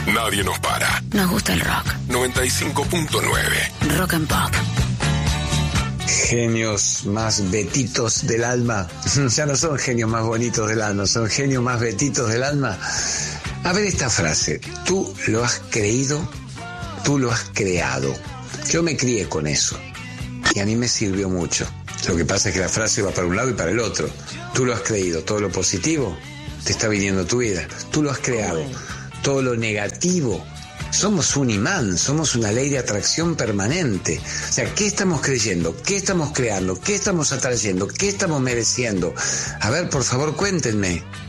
Nadie nos para. Nos gusta el rock. 95.9. Rock and Pop. Genios más betitos del alma. Ya no son genios más bonitos del alma, son genios más betitos del alma. A ver esta frase. Tú lo has creído, tú lo has creado. Yo me crié con eso y a mí me sirvió mucho. Lo que pasa es que la frase va para un lado y para el otro. Tú lo has creído, todo lo positivo te está viniendo a tu vida. Tú lo has creado, todo lo negativo. Somos un imán, somos una ley de atracción permanente. O sea, ¿qué estamos creyendo? ¿Qué estamos creando? ¿Qué estamos atrayendo? ¿Qué estamos mereciendo? A ver, por favor, cuéntenme.